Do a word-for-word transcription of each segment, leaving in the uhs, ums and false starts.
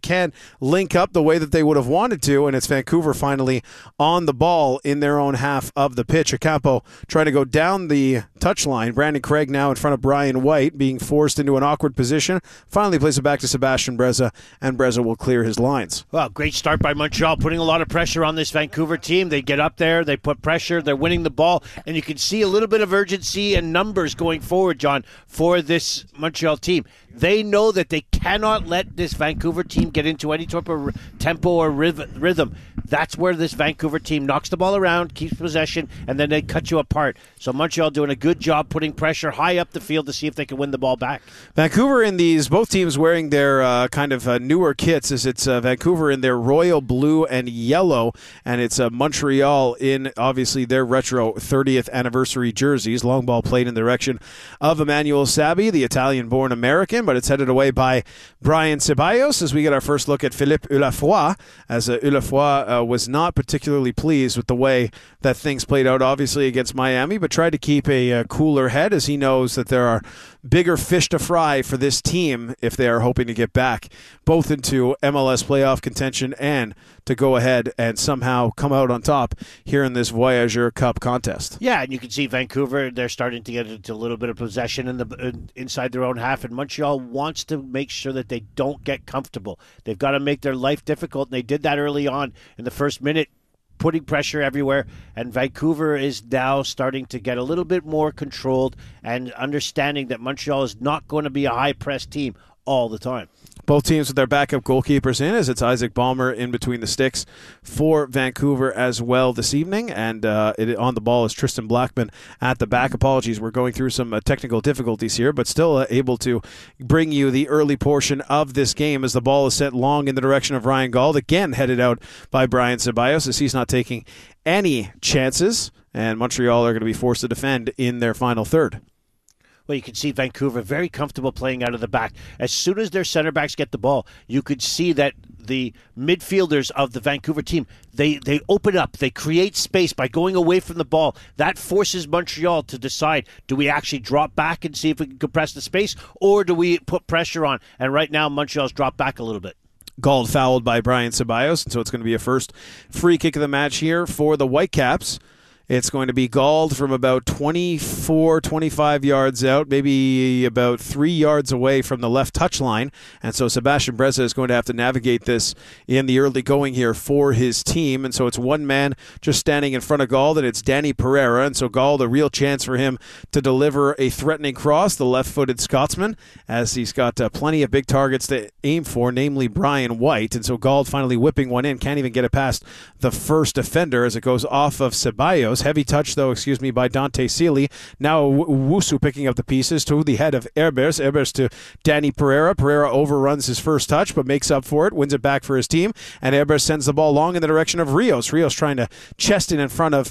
can't link up the way that they would have wanted to, and it's Vancouver finally on the ball in their own half of the pitch. Ocampo trying to go down the touchline. Brandon Craig now in front of Brian White, being forced into an awkward position. Finally plays it back to Sebastian Breza, and Breza will clear his lines. Well, great start by Montreal, putting a lot of pressure on this Vancouver team. They get up there, they put pressure, they're winning the ball, and you can see a little bit of urgency and numbers going forward, John, for this Montreal team. They know that they cannot let this Vancouver team get into any type of tempo or rhythm. That's where this Vancouver team knocks the ball around, keeps possession, and then they cut you apart. So Montreal doing a good job putting pressure high up the field to see if they can win the ball back. Vancouver in these, both teams wearing their uh, kind of uh, newer kits, as it's uh, Vancouver in their royal blue and yellow, and it's uh, Montreal in, obviously, their retro thirtieth anniversary jerseys. Long ball played in the direction of Emmanuel Sabbi, the Italian-born American, but it's headed away by Brian Ceballos as we get our first look at Philippe Ulafroy, as uh, Ulafroy uh, was not particularly pleased with the way that things played out, obviously, against Miami, but tried to keep a uh, cooler head as he knows that there are bigger fish to fry for this team if they are hoping to get back both into M L S playoff contention and to go ahead and somehow come out on top here in this Voyageur Cup contest. Yeah, and you can see Vancouver, they're starting to get into a little bit of possession in the in, inside their own half, and Montreal wants to make sure that they don't get comfortable. They've got to make their life difficult, and they did that early on in the first minute, putting pressure everywhere, and Vancouver is now starting to get a little bit more controlled and understanding that Montreal is not going to be a high-press team all the time. Both teams with their backup goalkeepers in, as it's Isaac Ballmer in between the sticks for Vancouver as well this evening. And uh, it, on the ball is Tristan Blackman at the back. Apologies, we're going through some uh, technical difficulties here, but still uh, able to bring you the early portion of this game as the ball is sent long in the direction of Ryan Gauld, again headed out by Brian Ceballos as he's not taking any chances, and Montreal are going to be forced to defend in their final third. Well, you can see Vancouver very comfortable playing out of the back. As soon as their center backs get the ball, you could see that the midfielders of the Vancouver team, they, they open up, they create space by going away from the ball. That forces Montreal to decide, do we actually drop back and see if we can compress the space, or do we put pressure on? And right now, Montreal's dropped back a little bit. Gauld fouled by Brian Ceballos, and so it's going to be a first free kick of the match here for the Whitecaps. It's going to be Gauld from about twenty-four, twenty-five yards out, maybe about three yards away from the left touchline. And so Sebastian Breza is going to have to navigate this in the early going here for his team. And so it's one man just standing in front of Gauld, and it's Danny Pereira. And so Gauld, a real chance for him to deliver a threatening cross, the left-footed Scotsman, as he's got uh, plenty of big targets to aim for, namely Brian White. And so Gauld finally whipping one in, can't even get it past the first defender as it goes off of Ceballos. Heavy touch, though, excuse me, by Dante Sealy. Now Wusu picking up the pieces to the head of Herbers. Herbers to Danny Pereira. Pereira overruns his first touch, but makes up for it, wins it back for his team, and Herbers sends the ball long in the direction of Rios. Rios trying to chest it in front of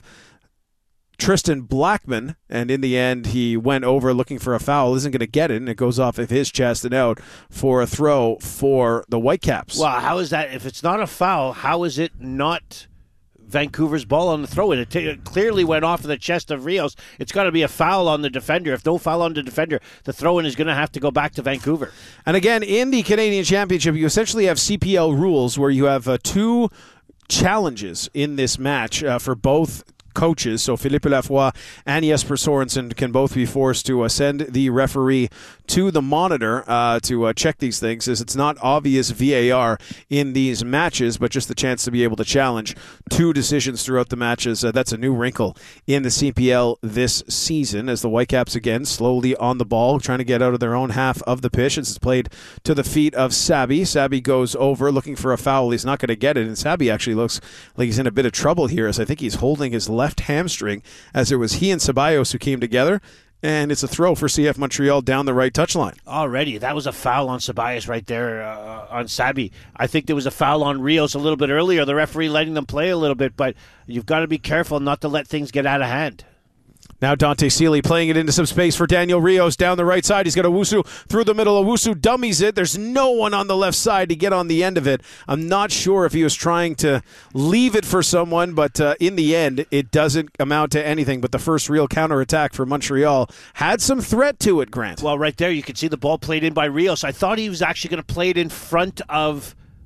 Tristan Blackman, and in the end he went over looking for a foul, isn't going to get it, and it goes off of his chest and out for a throw for the Whitecaps. Well, how is that? If it's not a foul, how is it not Vancouver's ball on the throw-in? It, t- it clearly went off of the chest of Rios. It's got to be a foul on the defender. If no foul on the defender, the throw-in is going to have to go back to Vancouver. And again, in the Canadian Championship, you essentially have C P L rules where you have uh, two challenges in this match uh, for both coaches. So Philippe Lafroy and Jesper Sorensen can both be forced to uh, send the referee to the monitor uh, to uh, check these things, as it's not obvious V A R in these matches, but just the chance to be able to challenge two decisions throughout the matches. Uh, that's a new wrinkle in the C P L this season, as the Whitecaps again slowly on the ball, trying to get out of their own half of the pitch. It's played to the feet of Sabbi. Sabbi goes over looking for a foul. He's not going to get it, and Sabbi actually looks like he's in a bit of trouble here, as I think he's holding his left left hamstring, as it was he and Ceballos who came together, and it's a throw for C F Montreal down the right touchline. Already, that was a foul on Ceballos right there uh, on Sabbi. I think there was a foul on Rios a little bit earlier, the referee letting them play a little bit, but you've got to be careful not to let things get out of hand. Now Dante Sealy playing it into some space for Daniel Rios down the right side. He's got Owusu through the middle. Owusu dummies it. There's no one on the left side to get on the end of it. I'm not sure if he was trying to leave it for someone, but uh, in the end, it doesn't amount to anything. But the first real counterattack for Montreal had some threat to it, Grant. Well, right there, you can see the ball played in by Rios. I thought he was actually going to play it in front of